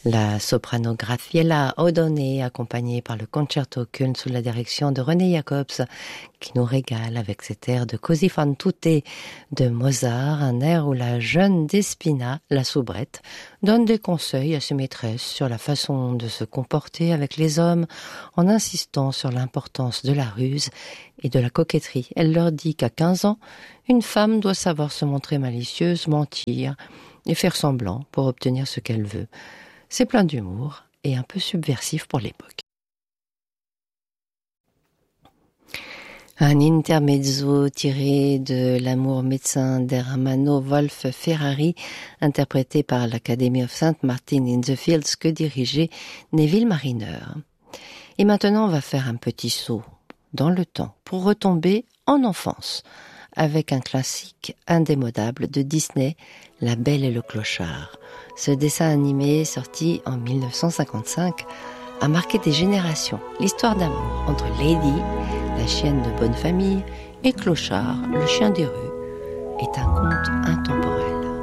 La soprano Graciela Odone, accompagnée par le Concerto Köln sous la direction de René Jacobs, qui nous régale avec cet air de Così fan tutte de Mozart, un air où la jeune Despina, la soubrette, donne des conseils à ses maîtresses sur la façon de se comporter avec les hommes, en insistant sur l'importance de la ruse et de la coquetterie. Elle leur dit qu'à 15 ans, une femme doit savoir se montrer malicieuse, mentir et faire semblant pour obtenir ce qu'elle veut. C'est plein d'humour et un peu subversif pour l'époque. Un intermezzo tiré de L'amour médecin d'Ermanno Wolf Ferrari, interprété par l'Academy of St. Martin in the Fields, que dirigeait Neville Marriner. Et maintenant, on va faire un petit saut dans le temps pour retomber en enfance, avec un classique indémodable de Disney, La Belle et le Clochard. Ce dessin animé, sorti en 1955, a marqué des générations. L'histoire d'amour entre Lady, la chienne de bonne famille, et Clochard, le chien des rues, est un conte intemporel.